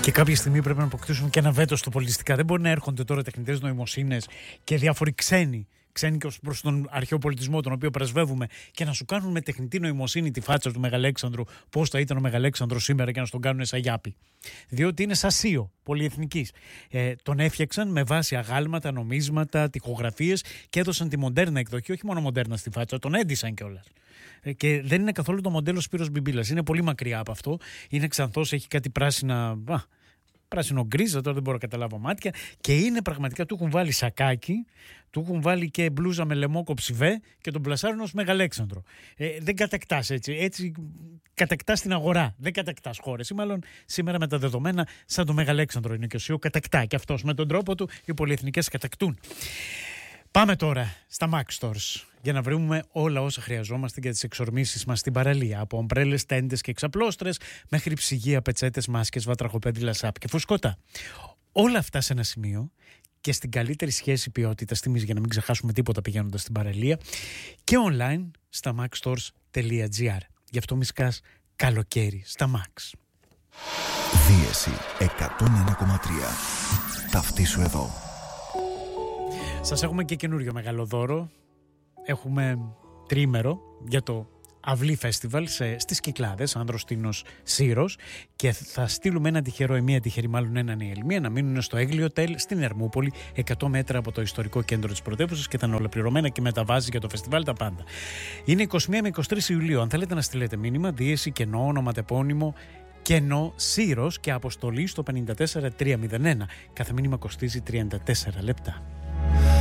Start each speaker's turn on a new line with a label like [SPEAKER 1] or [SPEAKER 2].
[SPEAKER 1] Και κάποια στιγμή πρέπει να αποκτήσουμε και ένα βέτο στο πολιτιστικά. Δεν μπορεί να έρχονται τώρα τεχνητές νοημοσύνες και διάφοροι ξένοι και ως προς τον αρχαίο πολιτισμό, τον οποίο πρεσβεύουμε, και να σου κάνουν με τεχνητή νοημοσύνη τη φάτσα του Μεγαλέξανδρου, πώς θα ήταν ο Μεγαλέξανδρος σήμερα, και να στον κάνουν σαν γιάπη. Διότι είναι σασίο πολυεθνικής. Τον έφτιαξαν με βάση αγάλματα, νομίσματα, τοιχογραφίες και έδωσαν τη μοντέρνα εκδοχή, όχι μόνο μοντέρνα στη φάτσα, τον έντυσαν κιόλας. Και δεν είναι καθόλου το μοντέλο Σπύρος Μπιμπίλας. Είναι πολύ μακριά από αυτό. Είναι ξανθός, έχει κάτι πράσινα. Πράσινο γκρίζα, τώρα δεν μπορώ να καταλάβω μάτια, και είναι πραγματικά, του έχουν βάλει σακάκι, του έχουν βάλει και μπλούζα με λαιμό κοψιβέ και τον πλασάρουν ως Μεγαλέξανδρο. Δεν κατακτάς έτσι κατακτάς την αγορά, δεν κατακτάς χώρες, ή μάλλον σήμερα με τα δεδομένα σαν το Μεγαλέξανδρο είναι και ο ΣΥΟ, κατακτά και αυτός με τον τρόπο του, οι πολυεθνικές κατακτούν. Πάμε τώρα στα Max Stores για να βρούμε όλα όσα χρειαζόμαστε για τις εξορμήσεις μας στην παραλία. Από ομπρέλες, τέντες και εξαπλώστρες μέχρι ψυγεία, πετσέτες, μάσκες, βατραχοπέδιλα, σάπ και φουσκωτά. Όλα αυτά σε ένα σημείο και στην καλύτερη σχέση ποιότητας τιμής, για να μην ξεχάσουμε τίποτα πηγαίνοντας στην παραλία, και online στα maxstores.gr. Γι' αυτό μη σκάς καλοκαίρι στα Max.
[SPEAKER 2] Δίεση 101,3. Ταυτίσου εδώ.
[SPEAKER 1] Σας έχουμε και καινούριο μεγάλο δώρο. Έχουμε τριήμερο για το Αυλή Φέστιβαλ στις Κυκλάδες, Άνδρος Τίνος Σύρος, και θα στείλουμε ένα τυχερό, μία τυχερή μάλλον έναν ή μία, να μείνουν στο Έγλιο Hotel στην Ερμούπολη, 100 μέτρα από το ιστορικό κέντρο της πρωτεύουσας, και ήταν ολοκληρωμένα και μεταβάζει για το φεστιβάλ τα πάντα. Είναι 21 με 23 Ιουλίου. Αν θέλετε να στείλετε μήνυμα, δίεση, κενό, ονοματεπώνυμο, κενό Σύρος και αποστολή στο 54301. Κάθε μήνυμα κοστίζει 34 λεπτά.